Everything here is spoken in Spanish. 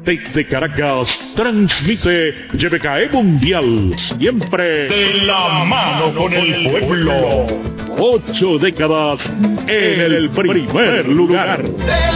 Desde Caracas, transmite YBKE Mundial, siempre de la mano con el pueblo. 8 décadas en el primer lugar.